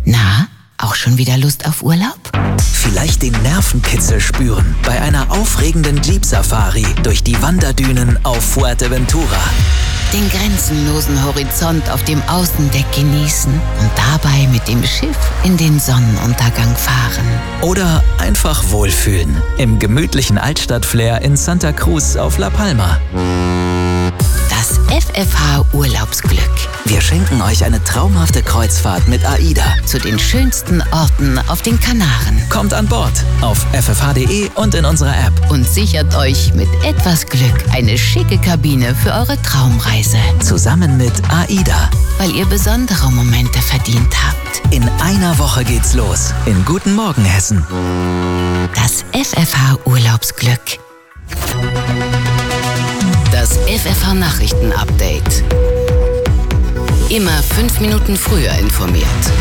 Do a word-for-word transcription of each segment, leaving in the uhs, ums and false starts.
Na, auch schon wieder Lust auf Urlaub? Vielleicht den Nervenkitzel spüren bei einer aufregenden Jeep-Safari durch die Wanderdünen auf Fuerteventura. Den grenzenlosen Horizont auf dem Außendeck genießen und dabei mit dem Schiff in den Sonnenuntergang fahren. Oder einfach wohlfühlen im gemütlichen Altstadt-Flair in Santa Cruz auf La Palma. Das F F H Urlaubsglück. Wir schenken euch eine traumhafte Kreuzfahrt mit AIDA Zu den schönsten Orten auf den Kanaren. Kommt an Bord auf f f h punkt d e und in unserer App. Und sichert euch mit etwas Glück eine schicke Kabine für eure Traumreise. Zusammen mit AIDA. Weil ihr besondere Momente verdient habt. In einer Woche geht's los. In Guten Morgen Hessen. Das F F H Urlaubsglück. Das F F H Nachrichten-Update. Immer fünf Minuten früher informiert.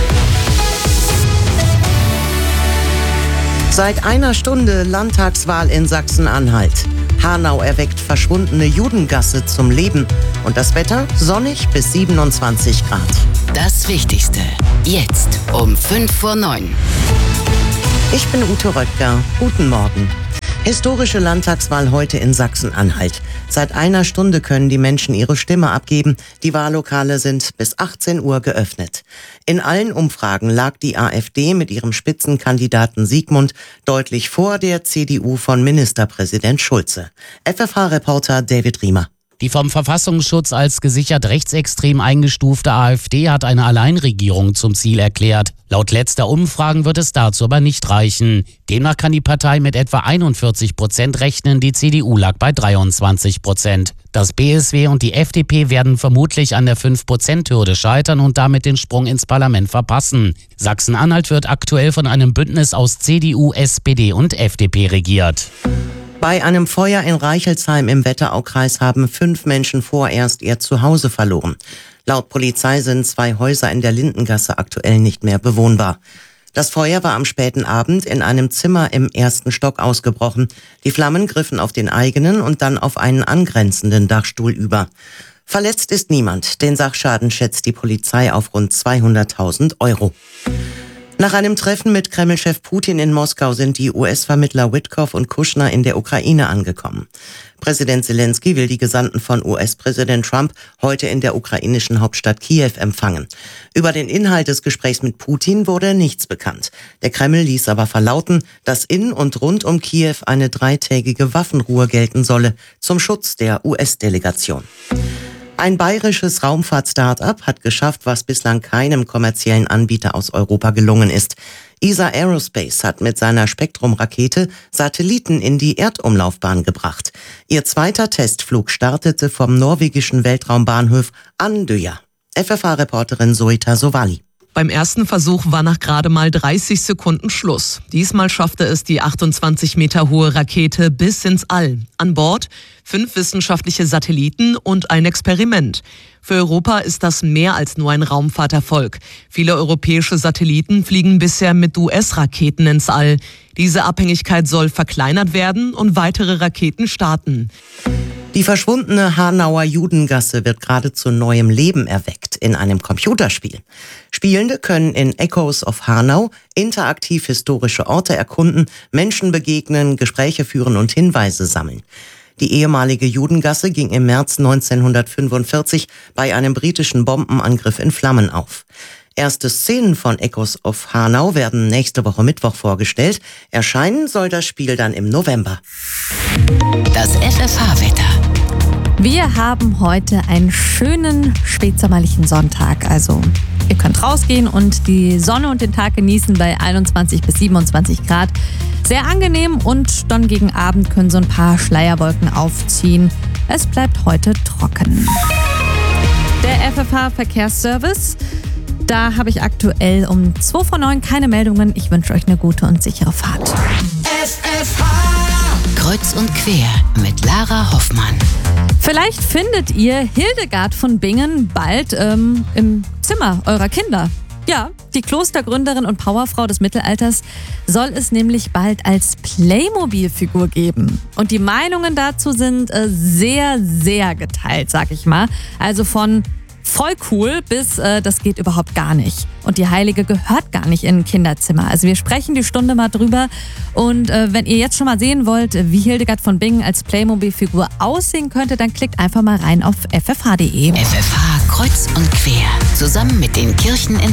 Seit einer Stunde Landtagswahl in Sachsen-Anhalt. Hanau erweckt verschwundene Judengasse zum Leben. Und das Wetter sonnig bis siebenundzwanzig Grad. Das Wichtigste. Jetzt um fünf vor neun. Ich bin Ute Röttger. Guten Morgen. Historische Landtagswahl heute in Sachsen-Anhalt. Seit einer Stunde können die Menschen ihre Stimme abgeben. Die Wahllokale sind bis achtzehn Uhr geöffnet. In allen Umfragen lag die AfD mit ihrem Spitzenkandidaten Sigmund deutlich vor der C D U von Ministerpräsident Schulze. F F H-Reporter David Riemer. Die vom Verfassungsschutz als gesichert rechtsextrem eingestufte AfD hat eine Alleinregierung zum Ziel erklärt. Laut letzter Umfragen wird es dazu aber nicht reichen. Demnach kann die Partei mit etwa einundvierzig Prozent rechnen, die C D U lag bei dreiundzwanzig Prozent. Das B S W und die F D P werden vermutlich an der fünf Prozent Hürde scheitern und damit den Sprung ins Parlament verpassen. Sachsen-Anhalt wird aktuell von einem Bündnis aus C D U, S P D und F D P regiert. Bei einem Feuer in Reichelsheim im Wetteraukreis haben fünf Menschen vorerst ihr Zuhause verloren. Laut Polizei sind zwei Häuser in der Lindengasse aktuell nicht mehr bewohnbar. Das Feuer war am späten Abend in einem Zimmer im ersten Stock ausgebrochen. Die Flammen griffen auf den eigenen und dann auf einen angrenzenden Dachstuhl über. Verletzt ist niemand. Den Sachschaden schätzt die Polizei auf rund zweihunderttausend Euro. Nach einem Treffen mit Kreml-Chef Putin in Moskau sind die U S-Vermittler Witkow und Kushner in der Ukraine angekommen. Präsident Zelensky will die Gesandten von U S-Präsident Trump heute in der ukrainischen Hauptstadt Kiew empfangen. Über den Inhalt des Gesprächs mit Putin wurde nichts bekannt. Der Kreml ließ aber verlauten, dass in und rund um Kiew eine dreitägige Waffenruhe gelten solle zum Schutz der U S-Delegation. Ein bayerisches Raumfahrt-Startup hat geschafft, was bislang keinem kommerziellen Anbieter aus Europa gelungen ist. E S A Aerospace hat mit seiner Spektrum-Rakete Satelliten in die Erdumlaufbahn gebracht. Ihr zweiter Testflug startete vom norwegischen Weltraumbahnhof Andøya. F F H-Reporterin Zoita Sowali. Beim ersten Versuch war nach gerade mal dreißig Sekunden Schluss. Diesmal schaffte es die achtundzwanzig Meter hohe Rakete bis ins All. An Bord fünf wissenschaftliche Satelliten und ein Experiment. Für Europa ist das mehr als nur ein Raumfahrterfolg. Viele europäische Satelliten fliegen bisher mit U S-Raketen ins All. Diese Abhängigkeit soll verkleinert werden und weitere Raketen starten. Die verschwundene Hanauer Judengasse wird gerade zu neuem Leben erweckt in einem Computerspiel. Spielende können in Echoes of Hanau interaktiv historische Orte erkunden, Menschen begegnen, Gespräche führen und Hinweise sammeln. Die ehemalige Judengasse ging im März neunzehnhundertfünfundvierzig bei einem britischen Bombenangriff in Flammen auf. Erste Szenen von Echoes of Hanau werden nächste Woche Mittwoch vorgestellt. Erscheinen soll das Spiel dann im November. Das F F H-Wetter. Wir haben heute einen schönen spätsommerlichen Sonntag. Also ihr könnt rausgehen und die Sonne und den Tag genießen bei einundzwanzig bis siebenundzwanzig Grad. Sehr angenehm und dann gegen Abend können so ein paar Schleierwolken aufziehen. Es bleibt heute trocken. Der F F H-Verkehrsservice. Da habe ich aktuell um zwei vor neun keine Meldungen. Ich wünsche euch eine gute und sichere Fahrt. F F H Kreuz und quer mit Lara Hoffmann. Vielleicht findet ihr Hildegard von Bingen bald ähm, im Zimmer eurer Kinder. Ja, die Klostergründerin und Powerfrau des Mittelalters soll es nämlich bald als Playmobil-Figur geben. Und die Meinungen dazu sind äh, sehr, sehr geteilt, sag ich mal. Also von voll cool, bis äh, das geht überhaupt gar nicht. Und die Heilige gehört gar nicht in ein Kinderzimmer. Also wir sprechen die Stunde mal drüber. Und äh, wenn ihr jetzt schon mal sehen wollt, wie Hildegard von Bingen als Playmobil-Figur aussehen könnte, dann klickt einfach mal rein auf f f h punkt d e. F F H kreuz und quer. Zusammen mit den Kirchen in